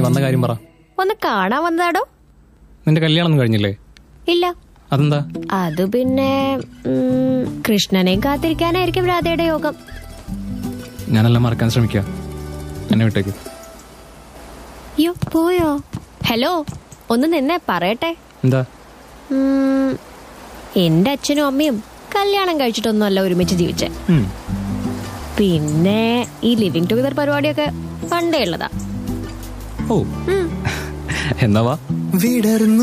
വന്ന കാര്യം പറ. ഒന്ന് കാണാൻ വന്നതാടോ. നിന്റെ കല്യാണം കഴിഞ്ഞില്ലേ? ഇല്ല. അതെന്താ? അത് പിന്നെ കൃഷ്ണനെയും കാത്തിരിക്കാനായിരിക്കും രാധയുടെ യോഗം. ഞാനെല്ലാം മറക്കാൻ ശ്രമിക്കുക. എന്നെ വിട്ടേക്ക്. അയ്യോ പോയോ? ഹലോ, ഒന്ന് നിന്നെ പറയട്ടെ. എന്താ? എന്റെ അച്ഛനും അമ്മയും കല്യാണം കഴിച്ചിട്ടൊന്നുമല്ല ഒരുമിച്ച് ജീവിച്ചേ. പിന്നെ ഈ ലിവിങ് ടുഗദർ പരിപാടിയൊക്കെ പണ്ടേ ഉള്ളതാ. ഓ എന്നാ വാ.